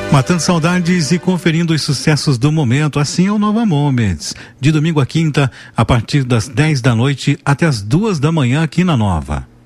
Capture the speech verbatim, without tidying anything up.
Matando saudades e conferindo os sucessos do momento, assim é o Nova Moments. De domingo a quinta, a partir das dez da noite até as duas da manhã aqui na Nova.